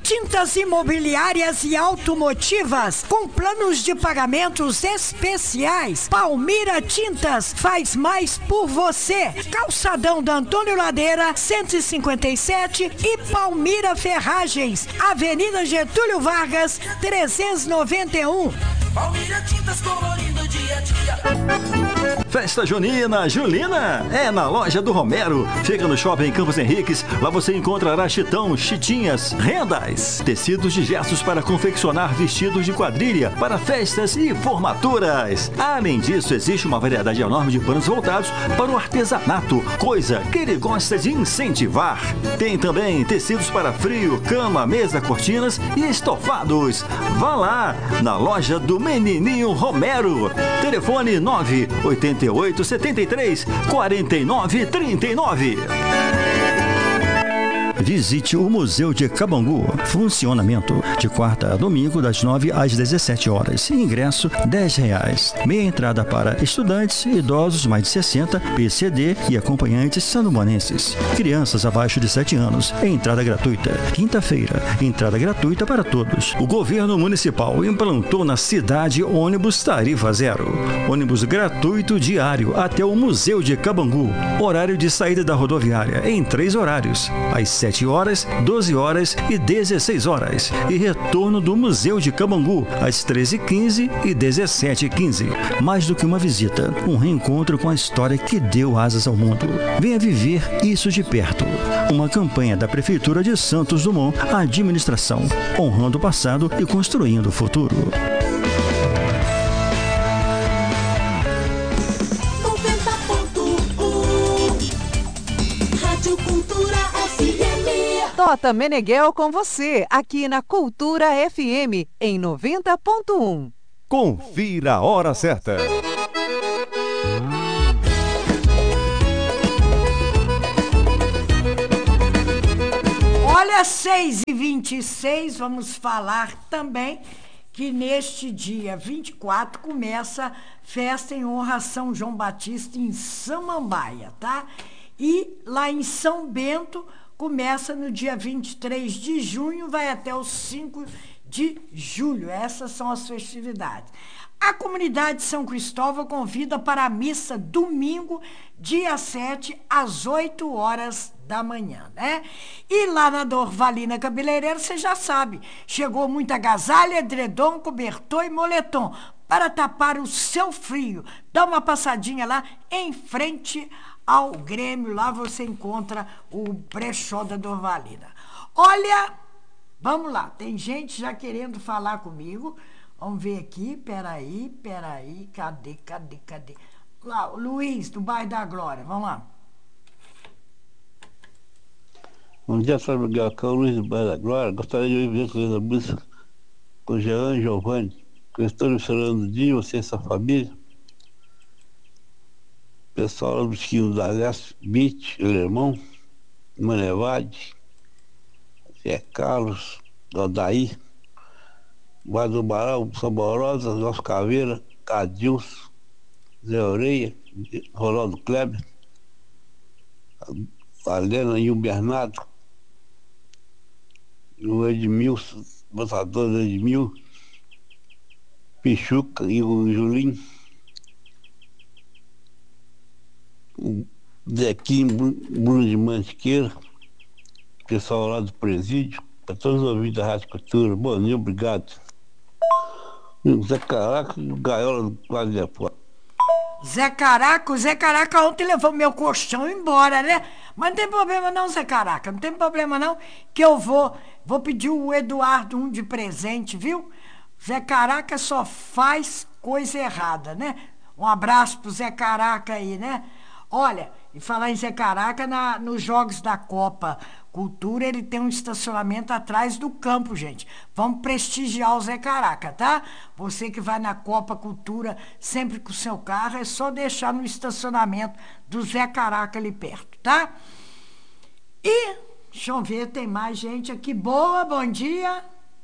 Tintas imobiliárias e automotivas com planos de pagamentos especiais. Palmira Tintas faz mais por você. Calçadão da Antônio Ladeira, 157 e Palmira Ferragens, Avenida Getúlio Vargas, 391. Palmira Tintas colorindo dia a dia. Festa junina, Julina, é na loja do Romero. Fica no Shopping Campos Henriques. Lá você encontrará chitão, chitinhas, rendas, tecidos de gestos para confeccionar vestidos de quadrilha para festas e formaturas. Além disso, existe uma variedade enorme de panos voltados para o artesanato, coisa que ele gosta de incentivar. Tem também tecidos para frio, cama, mesa, cortinas e estofados. Vá lá na loja do Menininho Romero. Telefone 988 73 49 39. Visite o Museu de Cabangu. Funcionamento de quarta a domingo das 9 às 17 horas. Ingresso R$10. Meia entrada para estudantes, idosos mais de 60, PCD e acompanhantes sandomanenses. Crianças abaixo de 7 anos. Entrada gratuita. Quinta-feira, entrada gratuita para todos. O governo municipal implantou na cidade ônibus tarifa zero. Ônibus gratuito diário até o Museu de Cabangu. Horário de saída da rodoviária em 3 horários. Às 7 horas, 12 horas e 16 horas. E retorno do Museu de Cabangu às 13h15 e 17h15. Mais do que uma visita, um reencontro com a história que deu asas ao mundo. Venha viver isso de perto. Uma campanha da Prefeitura de Santos Dumont, administração, honrando o passado e construindo o futuro. Tota Meneghel com você, aqui na Cultura FM, em 90.1. Confira a hora certa. Olha, 6h26, vamos falar também que neste dia 24 começa festa em honra a São João Batista em Samambaia, tá? E lá em São Bento começa no dia 23 de junho, vai até o 5 de julho. Essas são as festividades. A comunidade de São Cristóvão convida para a missa domingo, dia 7, às 8 horas da manhã, né? E lá na Dorvalina Cabeleireira, você já sabe, chegou muita agasalha, edredom, cobertor e moletom para tapar o seu frio. Dá uma passadinha lá em frente ao Grêmio, lá você encontra o brechó da Dorvalina. Olha, vamos lá, tem gente já querendo falar comigo. Vamos ver aqui, peraí, cadê? Lá, o Luiz, do bairro da Glória, vamos lá. Bom dia, Fábio Galcão, Luiz do bairro da Glória. Gostaria de ouvir a música com Jean e Giovanni. Eu estou chorando de dia, você e sua família. Pessoal lá do Esquino da Leste, Beach, Alemão, Manevade, Zé Carlos, Odaí, Bairro do Barão, Saborosa, Nosso Caveira, Cadilson, Zé Oreia, Ronaldo Kleber, a Lena e o Bernardo, o Edmilson, botador do Edmil, Pichuca e o Julinho, o Zequinho, Bruno de Mantiqueira, pessoal lá do presídio, para todos os ouvintes da Rádio Cultura. Bom dia, obrigado. O Zé Caraca e o Gaiola do Quadro de Apoio. O Zé Caraca ontem levou meu colchão embora, né? Mas não tem problema não, Zé Caraca, não tem problema não, que eu vou pedir o Eduardo um de presente, viu? Zé Caraca só faz coisa errada, né? Um abraço pro Zé Caraca aí, né? Olha, e falar em Zé Caraca, nos Jogos da Copa Cultura, ele tem um estacionamento atrás do campo, gente. Vamos prestigiar o Zé Caraca, tá? Você que vai na Copa Cultura sempre com o seu carro, é só deixar no estacionamento do Zé Caraca ali perto, tá? E, deixa eu ver, tem mais gente aqui. Boa, bom dia.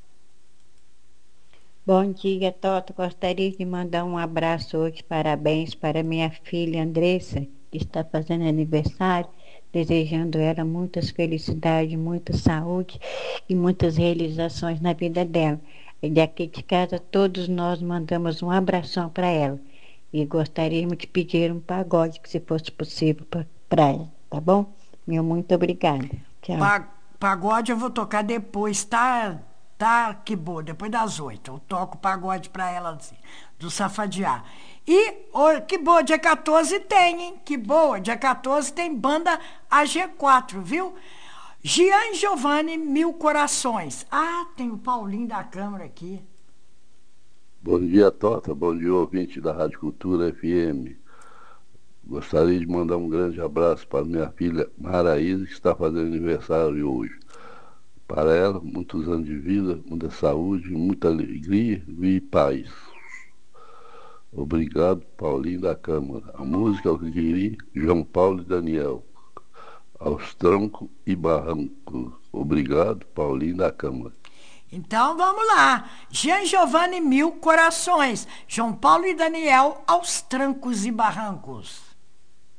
Bom dia, Tota. Gostaria de mandar um abraço hoje, parabéns para minha filha Andressa, que está fazendo aniversário, desejando ela muitas felicidades, muita saúde e muitas realizações na vida dela. E daqui de casa todos nós mandamos um abração para ela. E gostaríamos de pedir um pagode, que se fosse possível, para ela, tá bom? Meu muito obrigada. Tchau. Pagode eu vou tocar depois, tá? Tá, que boa, depois das 8. Eu toco pagode pra ela, assim, do Safadiá. E, que boa, dia 14 tem, hein? Que boa, dia 14 tem banda AG4, viu? Gian Giovanni, Mil Corações. Ah, tem o Paulinho da Câmara aqui. Bom dia, Tota. Bom dia, ouvinte da Rádio Cultura FM. Gostaria de mandar um grande abraço para minha filha Maraísa, que está fazendo aniversário hoje. Para ela, muitos anos de vida, muita saúde, muita alegria e paz. Obrigado, Paulinho da Câmara. A música eu queria, João Paulo e Daniel. Aos trancos e barrancos. Obrigado, Paulinho da Câmara. Então vamos lá. Gian Giovanni, Mil Corações. João Paulo e Daniel, Aos Trancos e Barrancos.